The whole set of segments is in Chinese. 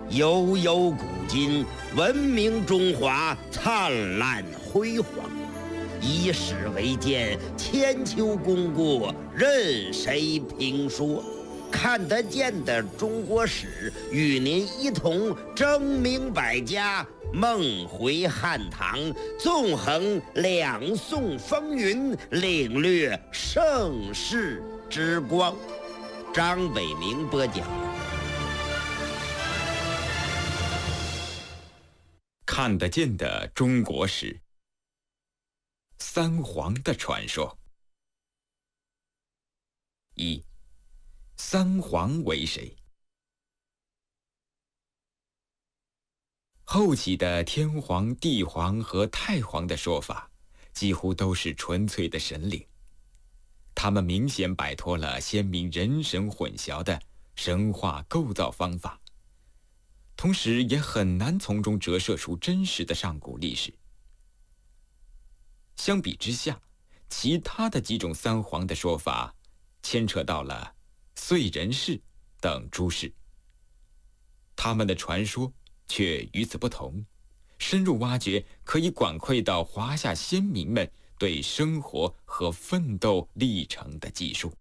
悠悠古今，文明中华灿烂辉煌。以史为鉴，千秋功过任谁评说。看得见的中国史，与您一同争明百家，梦回汉唐，纵横两宋风云，领略盛世之光。张伟明播讲。 看得见的中国史，三皇的传说。一，三皇为谁？后起的天皇、地皇和太皇的说法，几乎都是纯粹的神灵。他们明显摆脱了先民人神混淆的神话构造方法，同时也很难从中折射出真实的上古历史。相比之下，其他的几种三皇的说法牵扯到了燧人氏等诸氏，他们的传说却与此不同，深入挖掘可以管窥到华夏先民们对生活和奋斗历程的记述。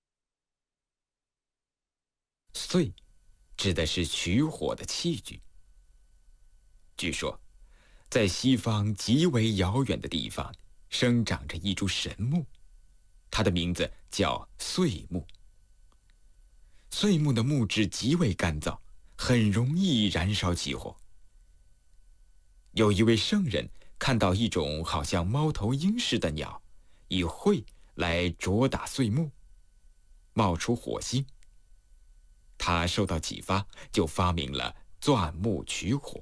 燧指的是取火的器具。据说，在西方极为遥远的地方，生长着一株神木，它的名字叫燧木。燧木的木质极为干燥，很容易燃烧起火。有一位圣人看到一种好像猫头鹰似的鸟，以喙来啄打燧木，冒出火星。他受到启发，就发明了钻木取火。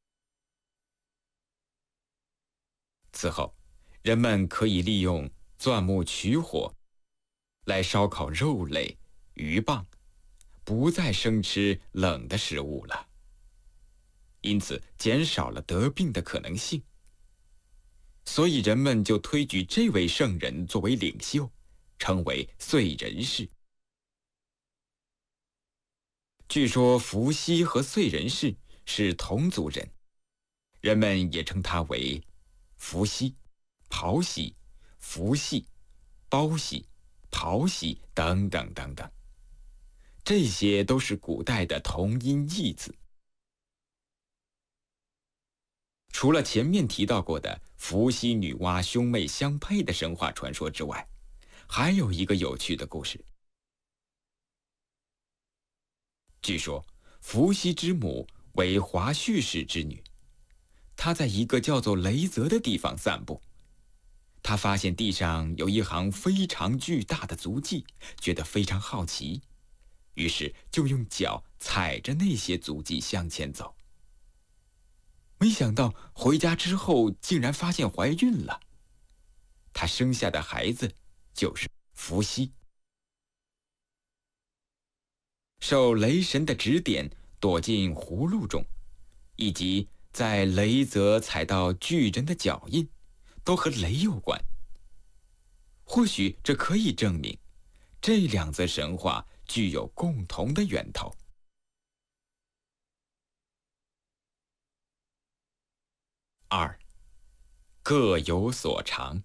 此后，人们可以利用钻木取火来烧烤肉类、鱼蚌，不再生吃冷的食物了，因此减少了得病的可能性。所以人们就推举这位圣人作为领袖，称为燧人氏。据说伏羲和燧人氏是同族人，人们也称他为伏羲、庖羲、伏羲、包羲、庖羲等等等等，这些都是古代的同音异字。除了前面提到过的伏羲、女娲兄妹相配的神话传说之外，还有一个有趣的故事。据说伏羲之母为华胥氏之女，她在一个叫做雷泽的地方散步，她发现地上有一行非常巨大的足迹，觉得非常好奇，于是就用脚踩着那些足迹向前走。没想到回家之后竟然发现怀孕了，她生下的孩子就是伏羲。受雷神的指点，躲进葫芦中，以及在雷泽踩到巨人的脚印，都和雷有关。或许这可以证明，这两则神话具有共同的源头。二，各有所长。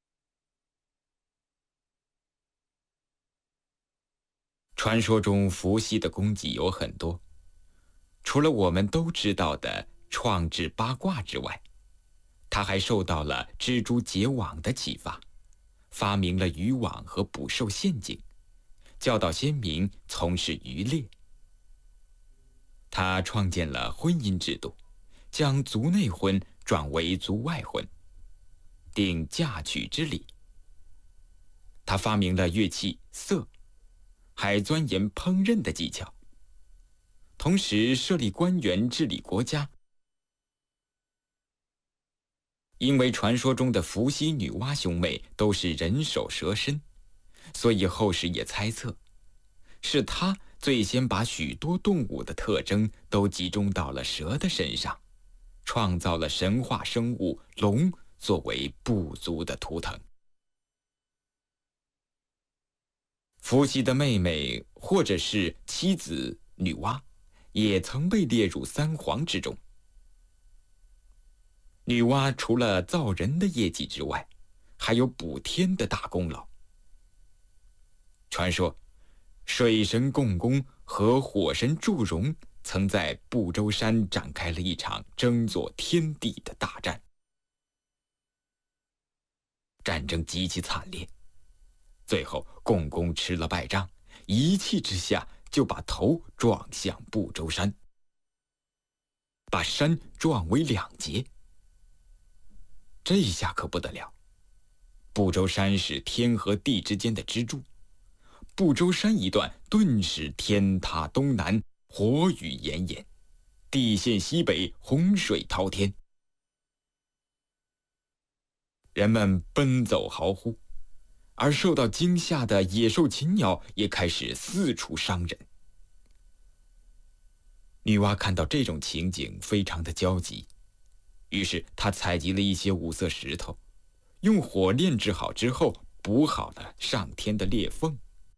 传说中伏羲的功绩有很多，除了我们都知道的创制八卦之外，他还受到了蜘蛛结网的启发，发明了渔网和捕兽陷阱，教导先民从事渔猎。他创建了婚姻制度，将族内婚转为族外婚，定嫁娶之礼。他发明了乐器瑟，还钻研烹饪的技巧，同时设立官员治理国家。因为传说中的伏羲、女娲兄妹都是人首蛇身，所以后世也猜测，是他最先把许多动物的特征都集中到了蛇的身上，创造了神话生物龙作为部族的图腾。伏羲的妹妹或者是妻子女娲， 也曾被列入三皇之中。女娲除了造人的业绩之外，还有补天的大功劳。传说，水神共工和火神祝融曾在不周山展开了一场争夺天地的大战。战争极其惨烈，最后共工吃了败仗，一气之下就把头撞向不周山，把山撞为两截。这下可不得了，不周山是天和地之间的支柱，不周山一段顿时天塌东南，火雨炎炎，地陷西北，洪水滔天。人们奔走嚎呼，而受到惊吓的野兽禽鸟也开始四处伤人。女娲看到这种情景，非常的焦急，于是她采集了一些五色石头，用火炼制好之后，补好了上天的裂缝。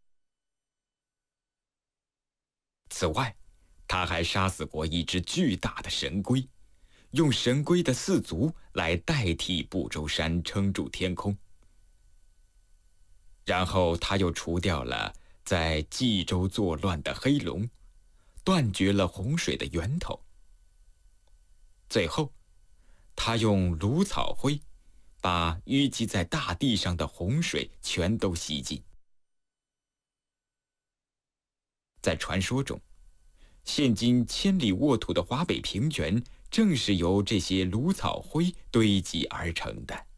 此外，她还杀死过一只巨大的神龟，用神龟的四足来代替不周山撑住天空。然后他又除掉了在冀州作乱的黑龙，断绝了洪水的源头。最后，他用芦草灰把淤积在大地上的洪水全都吸尽。在传说中，现今千里沃土的华北平原正是由这些芦草灰堆积而成的。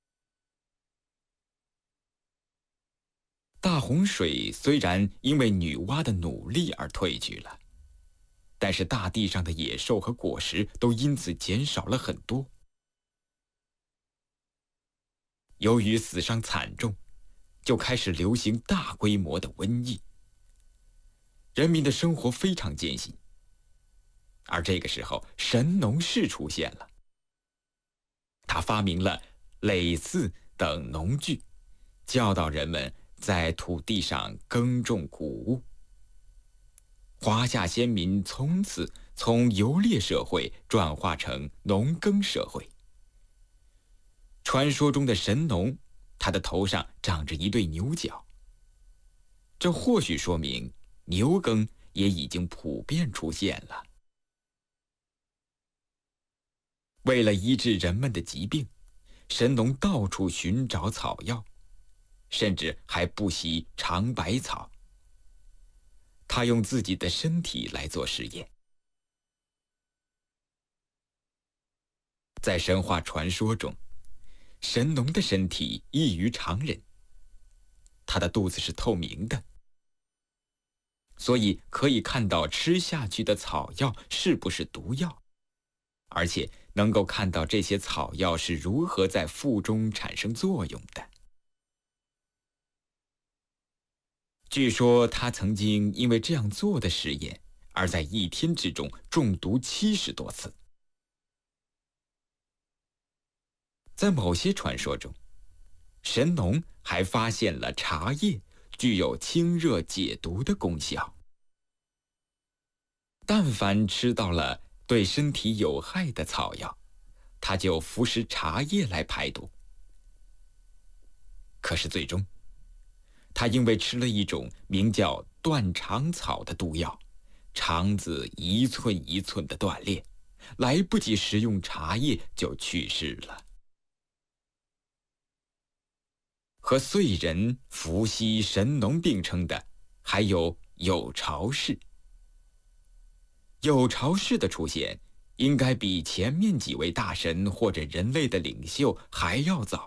大洪水虽然因为女娲的努力而退去了，但是大地上的野兽和果实都因此减少了很多。由于死伤惨重，就开始流行大规模的瘟疫，人民的生活非常艰辛。而这个时候，神农氏出现了，他发明了耒耜等农具，教导人们在土地上耕种谷物。华夏先民从此从游猎社会转化成农耕社会。传说中的神农，他的头上长着一对牛角，这或许说明牛耕也已经普遍出现了。为了医治人们的疾病，神农到处寻找草药，甚至还不惜尝百草。他用自己的身体来做实验。在神话传说中，神农的身体异于常人，他的肚子是透明的，所以可以看到吃下去的草药是不是毒药，而且能够看到这些草药是如何在腹中产生作用的。据说他曾经因为这样做的实验，而在一天之中中毒70多次。在某些传说中，神农还发现了茶叶具有清热解毒的功效。但凡吃到了对身体有害的草药，他就服食茶叶来排毒。可是最终，他因为吃了一种名叫断肠草的毒药，肠子一寸一寸的断裂，来不及食用茶叶就去世了。和燧人、伏羲、神农并称的还有有巢氏。有巢氏的出现应该比前面几位大神或者人类的领袖还要早。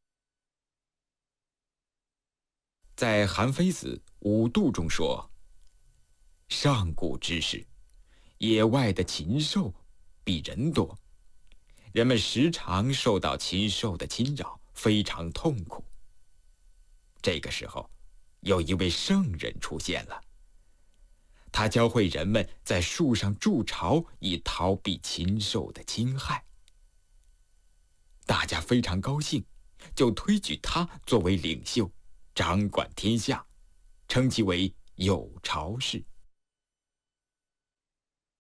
在韩非子《五度》中说，上古之时，野外的禽兽比人多，人们时常受到禽兽的侵扰，非常痛苦。这个时候，有一位圣人出现了，他教会人们在树上筑巢，以逃避禽兽的侵害。大家非常高兴，就推举他作为领袖，掌管天下，称其为有巢氏。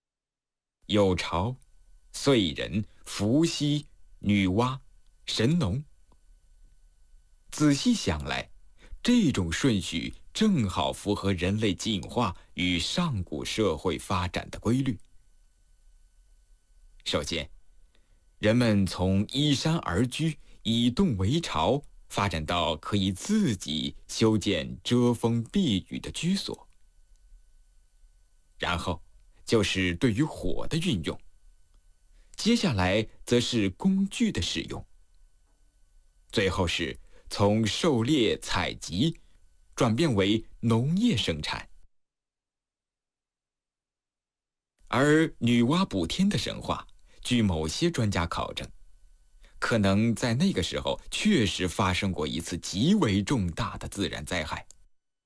有巢、燧人、伏羲、女娲、神农。仔细想来，这种顺序正好符合人类进化与上古社会发展的规律。首先，人们从依山而居、以洞为巢，发展到可以自己修建遮风避雨的居所。然后就是对于火的运用，接下来则是工具的使用，最后是从狩猎采集转变为农业生产。而女娲补天的神话，据某些专家考证，可能在那个时候确实发生过一次极为重大的自然灾害。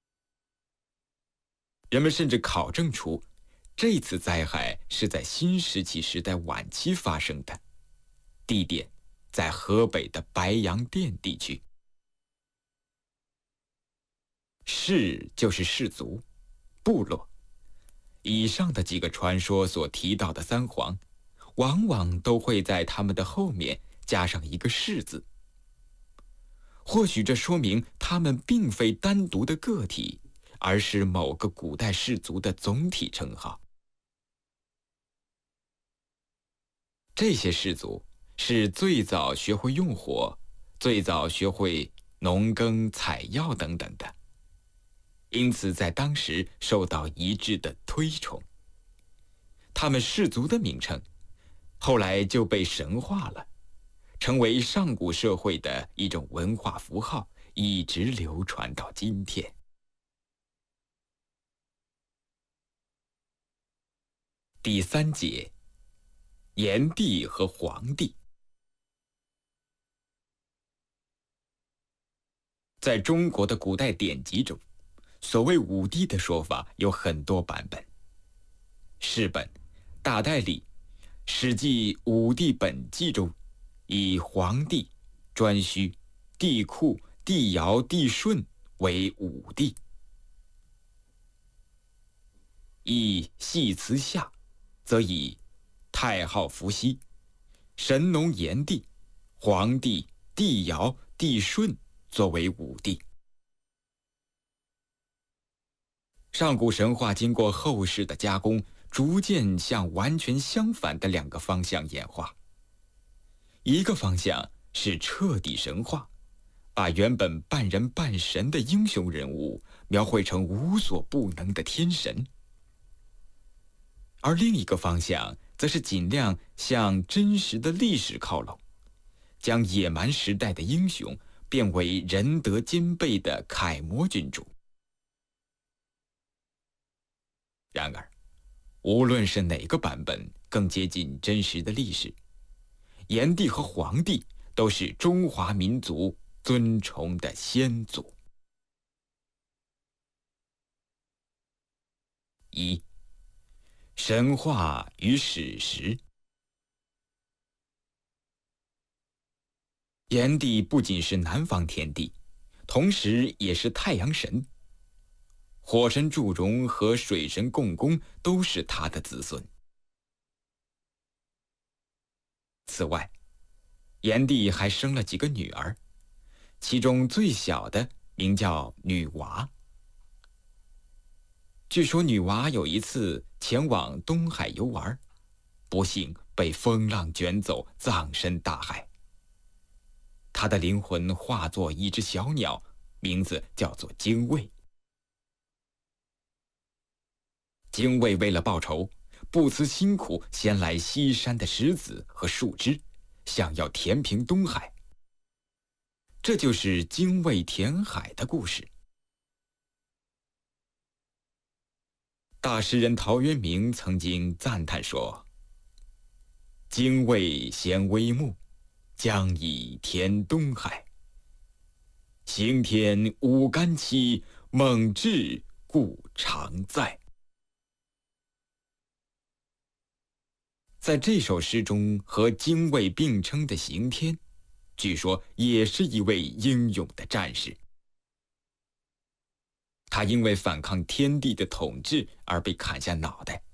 人们甚至考证出，这次灾害是在新石器时代晚期发生的，地点在河北的白洋淀地区。氏就是氏族、部落。以上的几个传说所提到的三皇，往往都会在他们的后面加上一个氏字。或许这说明他们并非单独的个体，而是某个古代氏族的总体称号。这些氏族是最早学会用火，最早学会农耕、采药等等的，因此在当时受到一致的推崇。他们氏族的名称后来就被神化了，成为上古社会的一种文化符号，一直流传到今天。第三节，炎帝和黄帝。在中国的古代典籍中，所谓五帝的说法有很多版本。世本、大代理、史记《五帝本纪》中，以黄帝、颛顼、帝喾、帝尧、帝舜为五帝。以系辞下，则以太昊伏羲、神农炎帝、黄帝、帝尧、帝舜作为五帝。上古神话经过后世的加工，逐渐向完全相反的两个方向演化。一个方向是彻底神话，把原本半人半神的英雄人物描绘成无所不能的天神；而另一个方向则是尽量向真实的历史靠拢，将野蛮时代的英雄变为仁德兼备的楷模君主。然而，无论是哪个版本更接近真实的历史，炎帝和黄帝都是中华民族尊崇的先祖。一、神话与史实。炎帝不仅是南方天帝，同时也是太阳神。火神祝融和水神共工都是他的子孙。此外，炎帝还生了几个女儿，其中最小的名叫女娲。据说女娲有一次前往东海游玩，不幸被风浪卷走，葬身大海。她的灵魂化作一只小鸟，名字叫做精卫。精卫为了报仇，不辞辛苦衔来西山的石子和树枝，想要填平东海。这就是精卫填海的故事。大诗人陶渊明曾经赞叹说：“精卫衔微木，将以填东海。行天无干期，猛志故常在。”在这首诗中，和精卫并称的刑天，据说也是一位英勇的战士。他因为反抗天帝的统治而被砍下脑袋，